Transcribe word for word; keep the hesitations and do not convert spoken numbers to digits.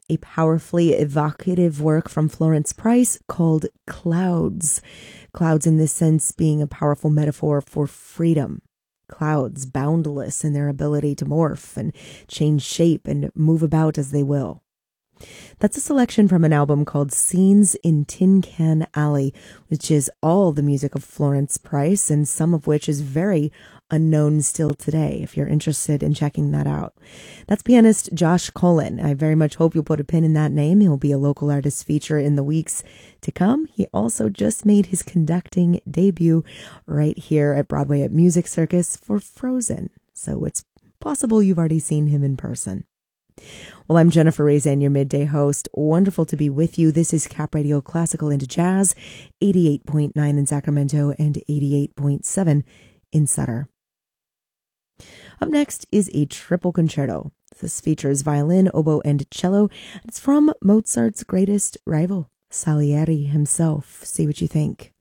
a powerfully evocative work from Florence Price called Clouds. Clouds in this sense being a powerful metaphor for freedom. Clouds, boundless in their ability to morph and change shape and move about as they will. That's a selection from an album called Scenes in Tin Can Alley, which is all the music of Florence Price, and some of which is very unknown still today, if you're interested in checking that out. That's pianist Josh Cullen. I very much hope you'll put a pin in that name. He'll be a local artist feature in the weeks to come. He also just made his conducting debut right here at Broadway at Music Circus for Frozen, so it's possible you've already seen him in person. Well, I'm Jennifer Reyzan, your midday host. Wonderful to be with you. This is Cap Radio Classical into Jazz, eighty-eight point nine in Sacramento and eighty-eight point seven in Sutter. Up next is a triple concerto. This features violin, oboe, and cello. It's from Mozart's greatest rival, Salieri himself. See what you think.